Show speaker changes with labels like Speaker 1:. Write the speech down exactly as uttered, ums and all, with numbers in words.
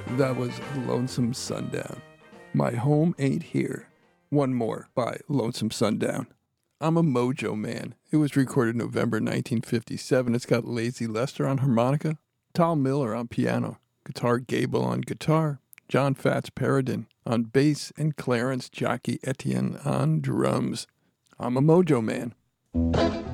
Speaker 1: That was Lonesome Sundown. My Home Ain't Here. One more by Lonesome Sundown. I'm a Mojo Man. It was recorded November nineteen fifty-seven. It's got Lazy Lester on harmonica, Tal Miller on piano, Guitar Gable on guitar, John Fats Paradin on bass, and Clarence Jockey Etienne on drums. I'm a Mojo Man.